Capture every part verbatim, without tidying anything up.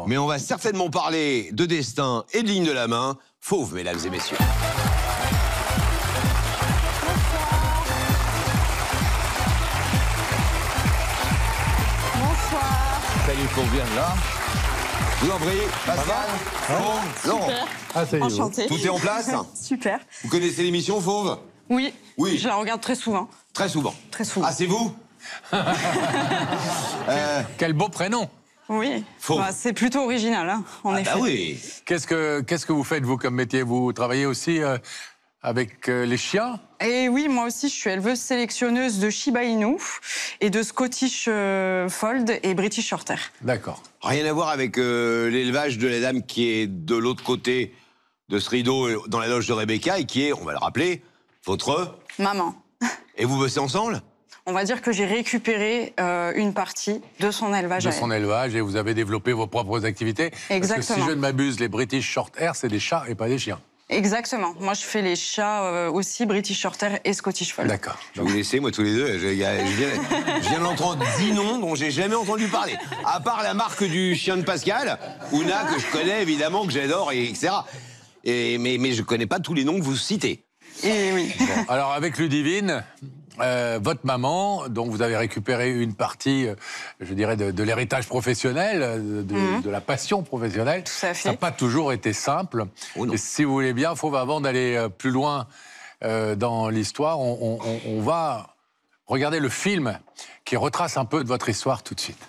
Mais on va certainement parler de destin et de ligne de la main. Fauve, mesdames et messieurs. Bonsoir. Salut, Fauve, viens de là. Je vous en prie, Pascal, Fauve, Laurent. Ah, ça y est. Enchanté. Tout est en place? Super. Vous connaissez l'émission Fauve? Oui. Oui. Je la regarde très souvent. Très souvent. Très souvent. Ah, c'est vous? euh, Quel beau prénom. Oui. Fauve. Bah, c'est plutôt original, hein, en ah effet. bah oui. Qu'est-ce que, qu'est-ce que vous faites, vous, comme métier? Vous travaillez aussi euh, avec euh, les chiens? Et oui, moi aussi, je suis éleveuse sélectionneuse de Shiba Inu et de Scottish euh, Fold et British Shorthair. D'accord. Rien à voir avec euh, l'élevage de la dame qui est de l'autre côté de ce rideau, dans la loge de Rebecca, et qui est, on va le rappeler, votre... Maman. Et vous bossez ensemble? On va dire que j'ai récupéré euh, une partie de son élevage. De à son elle. élevage, et vous avez développé vos propres activités. Exactement. Parce que si je ne m'abuse, les British Shorthair, c'est des chats et pas des chiens. Exactement. Moi, je fais les chats euh, aussi, British Shorthair et Scottish Fold. D'accord. Je vais vous laisser, moi, tous les deux. Je, y a- je viens, je viens d'entendre dix noms dont j'ai jamais entendu parler. À part la marque du chien de Pascal, Ouna, que je connais, évidemment, que j'adore, et etc. Et, mais, mais je connais pas tous les noms que vous citez. Et oui. Bon, alors, avec Ludivine, euh, votre maman, dont vous avez récupéré une partie, euh, je dirais, de, de l'héritage professionnel, de, de, Mhm. de la passion professionnelle, Tout à fait. ça n'a pas toujours été simple. Oh non. Et si vous voulez bien, Fauve, avant d'aller euh, plus loin euh, dans l'histoire, on, on- on- on va regarder le film qui retrace un peu de votre histoire tout de suite.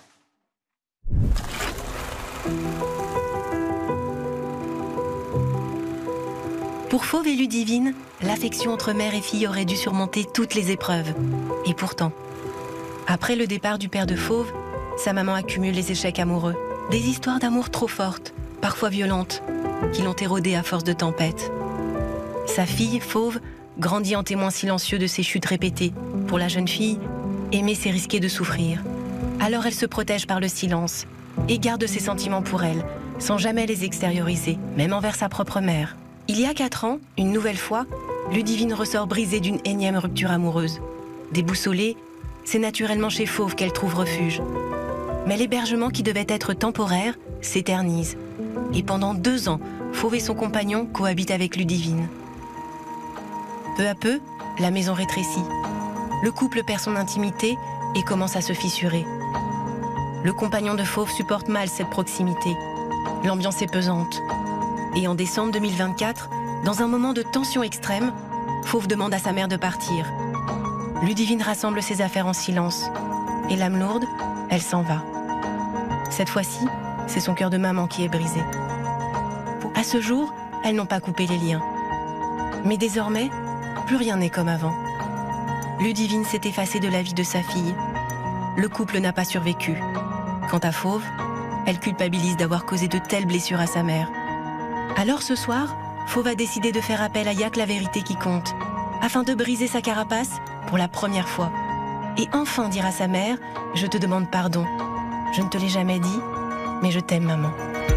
Pour Fauve et Ludivine, l'affection entre mère et fille aurait dû surmonter toutes les épreuves. Et pourtant, après le départ du père de Fauve, sa maman accumule les échecs amoureux. Des histoires d'amour trop fortes, parfois violentes, qui l'ont érodée à force de tempêtes. Sa fille, Fauve, grandit en témoin silencieux de ses chutes répétées. Pour la jeune fille, aimer, c'est risquer de souffrir. Alors elle se protège par le silence et garde ses sentiments pour elle, sans jamais les extérioriser, même envers sa propre mère. Il y a quatre ans, une nouvelle fois, Ludivine ressort brisée d'une énième rupture amoureuse. Déboussolée, c'est naturellement chez Fauve qu'elle trouve refuge. Mais l'hébergement qui devait être temporaire s'éternise. Et pendant deux ans, Fauve et son compagnon cohabitent avec Ludivine. Peu à peu, la maison rétrécit. Le couple perd son intimité et commence à se fissurer. Le compagnon de Fauve supporte mal cette proximité. L'ambiance est pesante. Et en décembre deux mille vingt-quatre, dans un moment de tension extrême, Fauve demande à sa mère de partir. Ludivine rassemble ses affaires en silence. Et l'âme lourde, elle s'en va. Cette fois-ci, c'est son cœur de maman qui est brisé. À ce jour, elles n'ont pas coupé les liens. Mais désormais, plus rien n'est comme avant. Ludivine s'est effacée de la vie de sa fille. Le couple n'a pas survécu. Quant à Fauve, elle culpabilise d'avoir causé de telles blessures à sa mère. Alors ce soir, Fauve a décidé de faire appel à Yac la vérité qui compte, afin de briser sa carapace pour la première fois. Et enfin dire à sa mère « Je te demande pardon. Je ne te l'ai jamais dit, mais je t'aime, maman. »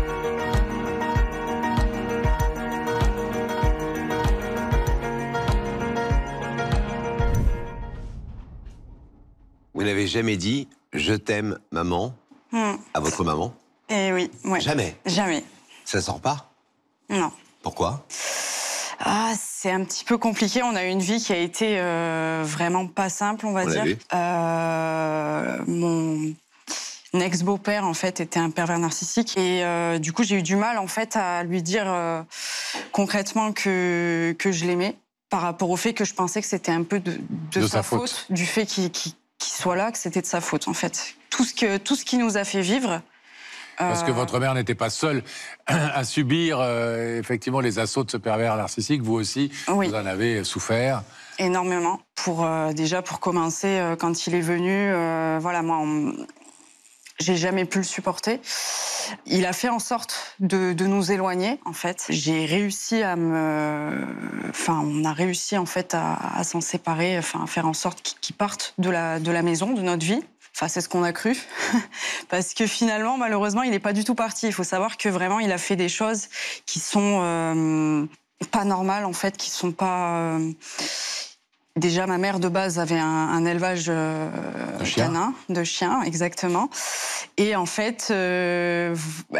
Vous n'avez jamais dit « je t'aime, maman Hmm. » à votre maman? Et oui, ouais. Jamais. Jamais. Ça sort pas? Non. Pourquoi? Ah, c'est un petit peu compliqué. On a eu une vie qui a été euh, vraiment pas simple, on va On l'a dire. vu. Euh, mon ex-beau-père, en fait, était un pervers narcissique. Et euh, du coup, j'ai eu du mal, en fait, à lui dire euh, concrètement que, que je l'aimais, par rapport au fait que je pensais que c'était un peu de, de, De sa, sa faute, faute. du fait qu'il qu'il- qu'il soit là, que c'était de sa faute, en fait. Tout ce, que, tout ce qui nous a fait vivre... Parce que euh, votre mère n'était pas seule à subir euh, effectivement les assauts de ce pervers narcissique. Vous aussi, Oui. vous en avez souffert. Énormément. Pour, euh, déjà, pour commencer, euh, quand il est venu, euh, voilà, moi, on... j'ai jamais pu le supporter. Il a fait en sorte de, de nous éloigner, en fait. J'ai réussi à me... Enfin, on a réussi, en fait, à, à s'en séparer, enfin, à faire en sorte qu'il qu'il parte de la, de la maison, de notre vie. Enfin, c'est ce qu'on a cru. Parce que finalement, malheureusement, il n'est pas du tout parti. Il faut savoir que vraiment, il a fait des choses qui sont euh, pas normales, en fait, qui sont pas... Euh... Déjà, ma mère, de base, avait un, un élevage euh, De chiens. canin, de chiens, exactement. Et en fait... Euh,